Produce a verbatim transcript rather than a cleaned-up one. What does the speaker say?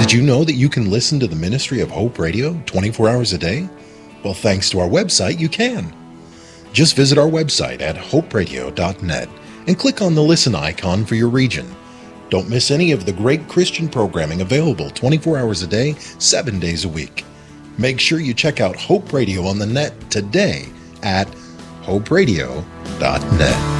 Did you know that you can listen to the Ministry of Hope Radio twenty-four hours a day? Well, thanks to our website, you can. Just visit our website at hope radio dot net and click on the listen icon for your region. Don't miss any of the great Christian programming available twenty-four hours a day, seven days a week. Make sure you check out Hope Radio on the net today at hope radio dot net.